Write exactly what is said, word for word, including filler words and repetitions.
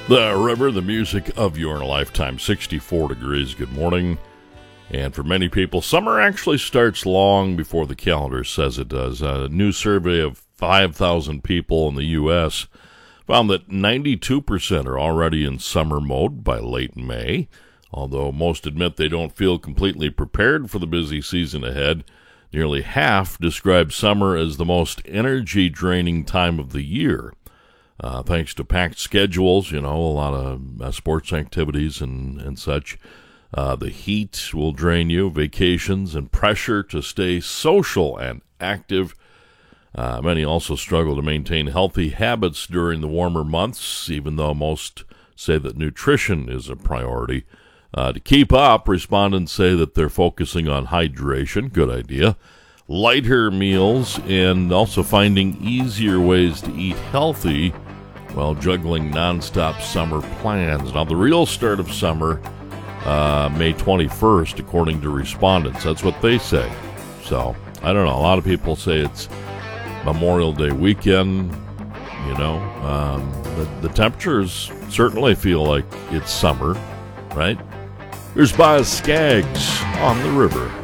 The river, the music of your lifetime, sixty-four degrees. Good morning. And for many people, summer actually starts long before the calendar says it does. A new survey of five thousand people in the U S found that ninety-two percent are already in summer mode by late May. Although most admit they don't feel completely prepared for the busy season ahead, nearly half describe summer as the most energy-draining time of the year. Uh, thanks to packed schedules, you know, a lot of uh, sports activities and, and such. Uh, the heat will drain you, vacations, and pressure to stay social and active. Uh, many also struggle to maintain healthy habits during the warmer months, even though most say that nutrition is a priority. Uh, to keep up, respondents say that they're focusing on hydration, good idea, lighter meals, and also finding easier ways to eat healthy while juggling nonstop summer plans. Now, the real start of summer, uh, May twenty-first, according to respondents. That's what they say. So, I don't know. A lot of people say it's Memorial Day weekend, you know. Um, the, the temperatures certainly feel like it's summer, right? Here's Boz Scaggs on the river.